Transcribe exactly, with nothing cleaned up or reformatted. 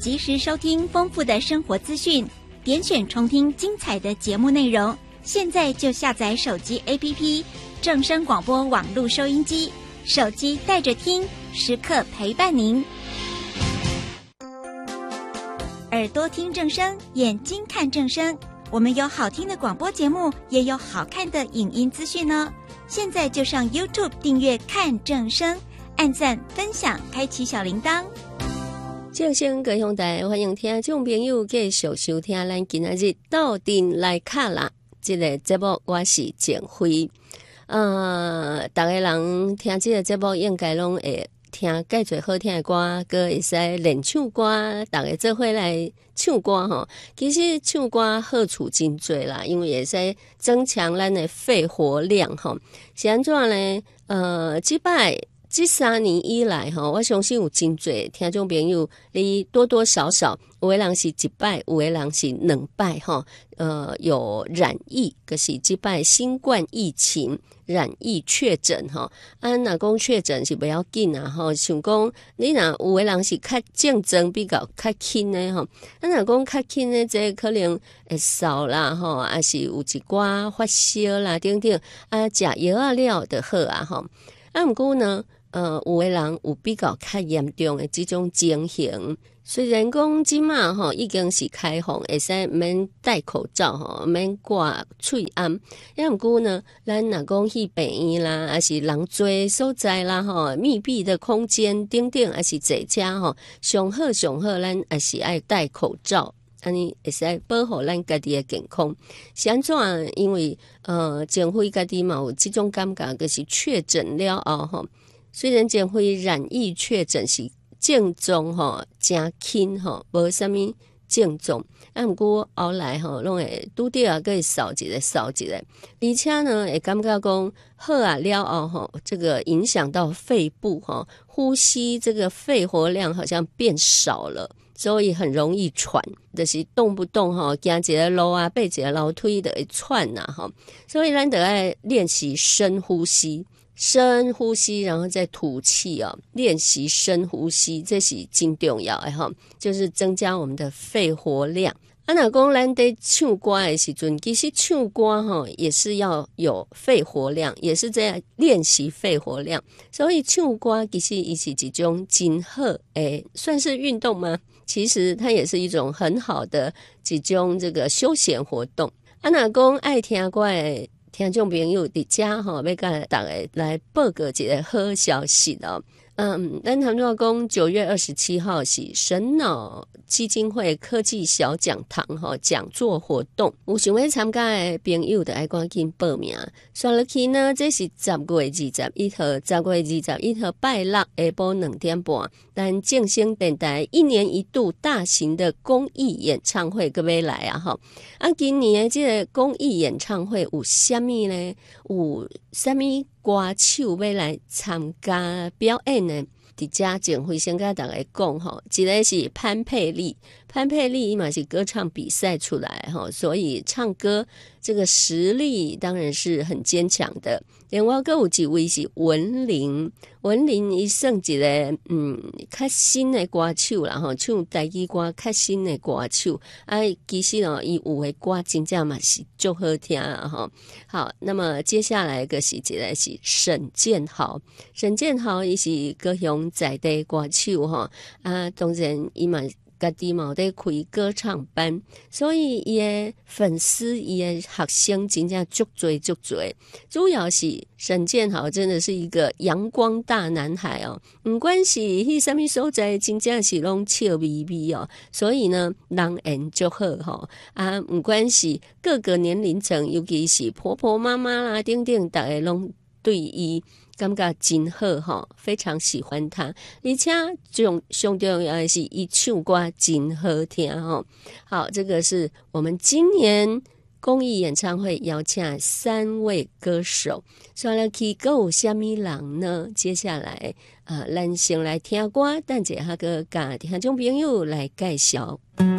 及时收听丰富的生活资讯，点选重听精彩的节目内容。现在就下载手机 A P P 正声广播网络收音机，手机带着听，时刻陪伴您。耳朵听正声，眼睛看正声，我们有好听的广播节目，也有好看的影音资讯哦。现在就上 YouTube 订阅看正声，按赞分享，开启小铃铛。 正声高雄台欢迎听众朋友继续收听咱今仔日斗阵来卡啦这个节目，我是简辉。呃，大家人听这个节目应该拢会听介侪好听的歌，佮会使练唱歌，大家做伙来唱歌吼。其实唱歌好处真多啦，因为会使增强咱的肺活量吼。是安怎呢？呃，这摆这三年以来吼，我相信有真侪听众朋友，你多多少少有的人是一摆，有的人是两摆吼。呃，有染疫，可是这摆新冠疫情染疫确诊吼，啊，若讲确诊是不要紧啊吼，像讲你若有的人是较症状比较较轻的吼，啊，若讲较轻的这可能会扫啦吼，啊是有一寡发烧啦等等，啊，食药啊了就好啊吼，啊，不过呢。呃，有的人有比较较严重的这种情形，虽然讲即马吼已经是开放，会使免戴口罩吼，免挂喙安，也毋过呢，咱若讲去病院啦，还是人多所在啦吼，密闭的空间等等，还是坐车吼，上好上好，咱还是爱戴口罩。安尼会使保护咱家己的健康，是安怎？因为呃，政府家己嘛有这种感觉，就是确诊了后吼。虽然前回染疫确诊是症状吼真轻吼，无啥物症状，啊，毋过后来吼拢会拄着啊，会扫一个扫一个，而且呢会感觉讲好啊了后吼，这个影响到肺部吼，呼吸这个肺活量好像变少了，所以很容易喘，就是动不动吼行一个路啊，爬一个楼梯就会喘呐吼，所以咱得爱练习深呼吸。深呼吸，然后再吐气哦。练习深呼吸，这是真重要的哈，就是增加我们的肺活量。啊，若讲咱在唱歌的时阵，其实唱歌哈也是要有肺活量，也是在练习肺活量。所以唱歌其实也是一种真好诶，算是运动吗？其实它也是一种很好的一种这个休闲活动。啊，若讲爱听歌的听众朋友伫遮吼，要甲大家来报告一个好消息哦。嗯，咱谈到讲九月二十七号是神脑基金会科技小讲堂吼讲座活动，有想要参加的朋友就要赶紧报名。刷落去呢，这是十月二十一号，十月二十一号拜六下晡两点半，咱正声电台一年一度大型的公益演唱会各位来啊吼。啊，今年的这个公益演唱会有啥物呢？有啥物歌手要来参加表演呢？伫遮前会先跟大家讲吼，一个是潘佩丽，潘佩丽嘛是歌唱比赛出来吼，所以唱歌这个实力当然是很坚强的。另外还有一位是文玲，文玲伊算一个嗯较新的歌手啦吼，唱台语歌较新的歌手，啊其实哦伊有的歌真正嘛是足好听啊吼。好，那么接下来一个是一个是沈建豪，沈建豪伊是高雄在地歌手吼，啊当然伊嘛家己嘛有在开歌唱班，所以伊的粉丝伊的学生真正足多足多。主要是沈建豪真的是一个阳光大男孩哦，不管是迄什么所在，真正是拢笑眯眯哦。所以呢，人缘足好吼啊，不管是各个年龄层，尤其是婆婆妈妈啦等等，大家拢对伊感觉真好吼，非常喜欢他，而且最上重要的是伊唱歌真好听吼。好，这个是我们今年公益演唱会邀请三位歌手，刷了去还有什么人呢？接下来呃，咱先来听歌，等一下个甲听众朋友来介绍。